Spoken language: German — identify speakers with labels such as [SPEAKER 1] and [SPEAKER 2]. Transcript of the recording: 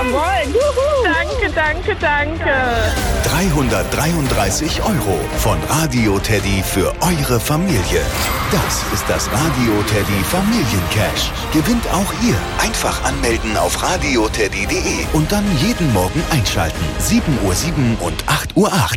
[SPEAKER 1] Jawohl. Juhu. Danke, danke.
[SPEAKER 2] 333 € von Radio Teddy für eure Familie. Das ist das Radio Teddy Familiencash. Gewinnt auch ihr. Einfach anmelden auf radioteddy.de und dann jeden Morgen einschalten. 7:07 und 8:08